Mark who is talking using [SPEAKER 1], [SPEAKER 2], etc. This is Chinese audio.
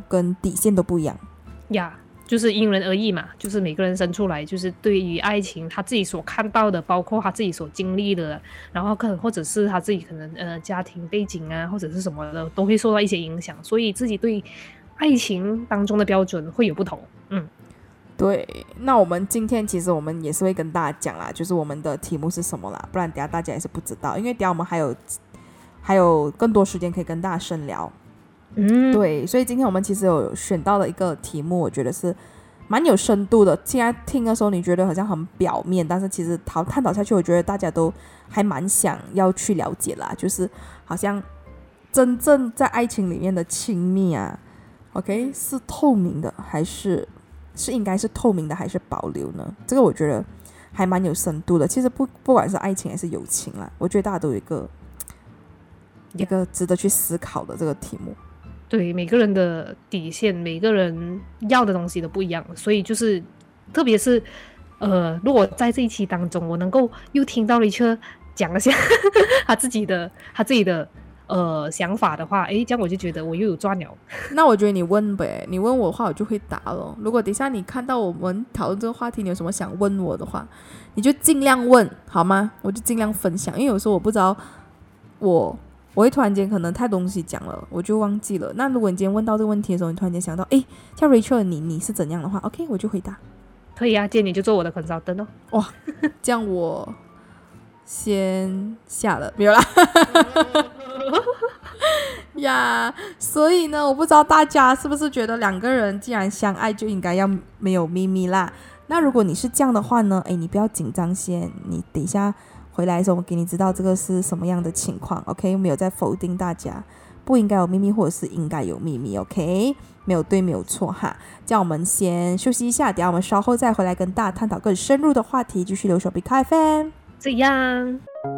[SPEAKER 1] 跟底线都不一样
[SPEAKER 2] 呀。就是因人而异嘛，就是每个人生出来就是对于爱情他自己所看到的，包括他自己所经历的，然后或者是他自己可能家庭背景啊或者是什么的都会受到一些影响，所以自己对爱情当中的标准会有不同。
[SPEAKER 1] 对，那我们今天其实我们也是会跟大家讲啦，就是我们的题目是什么啦，不然等下大家也是不知道，因为等下我们还有更多时间可以跟大家深聊。对，所以今天我们其实有选到了一个题目，我觉得是蛮有深度的。现在听的时候你觉得好像很表面，但是其实探讨下去，我觉得大家都还蛮想要去了解啦，就是好像真正在爱情里面的亲密啊 OK 是透明的还是应该是透明的还是保留呢？这个我觉得还蛮有深度的。其实不管是爱情还是友情啦，我觉得大家都有一个值得去思考的这个题目。
[SPEAKER 2] 对，每个人的底线，每个人要的东西都不一样，所以就是特别是如果在这一期当中我能够又听到Rachel讲一下他自己的想法的话，这样我就觉得我又有赚了。
[SPEAKER 1] 那我觉得你问呗，你问我的话我就会答了。如果等一下你看到我们讨论这个话题，你有什么想问我的话，你就尽量问好吗？我就尽量分享，因为有时候我不知道我会突然间可能太东西讲了，我就忘记了。那如果你今天问到这个问题的时候，你突然间想到，像 Rachel 你是怎样的话 ，OK， 我就回答。
[SPEAKER 2] 可以啊，今天你就做我的consultant哦。
[SPEAKER 1] 哇，这样我先下了，没有啦。呀，所以呢，我不知道大家是不是觉得两个人既然相爱就应该要没有秘密啦？那如果你是这样的话呢，你不要紧张先，你等一下回来的时候我给你知道这个是什么样的情况 OK， 没有在否定大家不应该有秘密或者是应该有秘密 OK， 没有对没有错哈。这样我们先休息一下，等一下我们稍后再回来跟大家探讨更深入的话题，继续留守 BKFM。
[SPEAKER 2] 这样